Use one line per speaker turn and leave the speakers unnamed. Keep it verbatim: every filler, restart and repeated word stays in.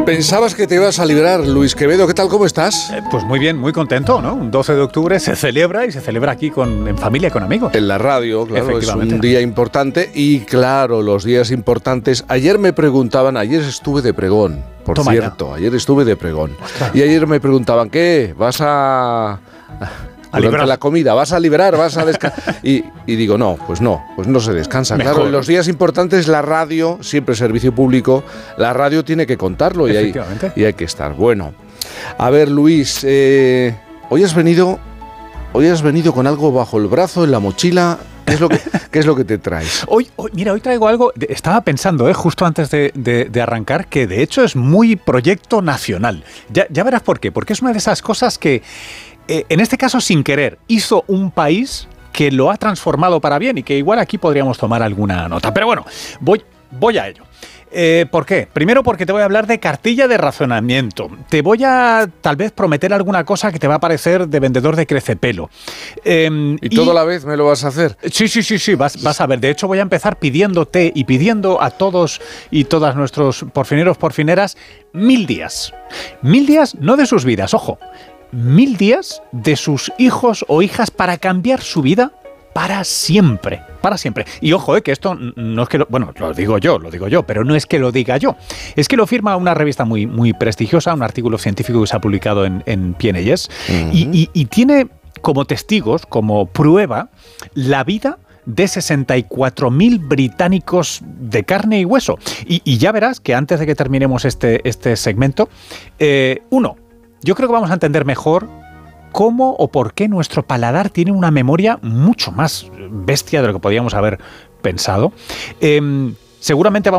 Pensabas que te ibas a librar, Luis Quevedo. ¿Qué tal? ¿Cómo estás?
Eh, pues muy bien, muy contento, ¿no? Un doce de octubre se celebra y se celebra aquí con, en familia, con amigos.
En la radio, claro, es un día importante. Y claro, los días importantes. Ayer me preguntaban, ayer estuve de pregón, por
Toma
cierto,
ya.
ayer estuve de pregón.
Ostras.
Y ayer me preguntaban, ¿qué? ¿Vas a...? Durante
liberar.
la comida, ¿vas a liberar? ¿Vas a descansar? Y, y digo, no, pues no, pues no se descansa.
Mejor.
Claro, en los días importantes la radio, siempre servicio público, la radio tiene que contarlo y hay, y hay que estar. Bueno, a ver, Luis, eh, hoy has venido, hoy has venido con algo bajo el brazo, en la mochila. ¿Qué es lo que, qué es lo que te traes?
Hoy, hoy, mira, hoy traigo algo, de, estaba pensando, eh, justo antes de, de, de arrancar, que de hecho es muy proyecto nacional. Ya, ya verás por qué, porque es una de esas cosas que, eh, en este caso sin querer, hizo un país que lo ha transformado para bien y que igual aquí podríamos tomar alguna nota. Pero bueno, voy, voy a ello. Eh, ¿Por qué? Primero porque te voy a hablar de cartilla de razonamiento. Te voy a tal vez prometer alguna cosa que te va a parecer de vendedor de crecepelo. Eh,
¿Y todo a la vez me lo vas a hacer?
Sí, sí, sí, sí, vas, vas a ver. De hecho, voy a empezar pidiéndote y pidiendo a todos y todas nuestros porfineros, porfineras, mil días. Mil días, no de sus vidas, ojo. Mil días de sus hijos o hijas para cambiar su vida para siempre, para siempre. Y ojo, eh, que esto no es que lo, bueno, lo digo yo, lo digo yo, pero no es que lo diga yo. Es que lo firma una revista muy, muy prestigiosa, un artículo científico que se ha publicado en, en P N A S, uh-huh. y, y, y tiene como testigos, como prueba, la vida de sesenta y cuatro mil británicos de carne y hueso. Y, y ya verás que antes de que terminemos este, este segmento, eh, uno, yo creo que vamos a entender mejor cómo o por qué nuestro paladar tiene una memoria mucho más bestia de lo que podíamos haber pensado. Eh, seguramente vamos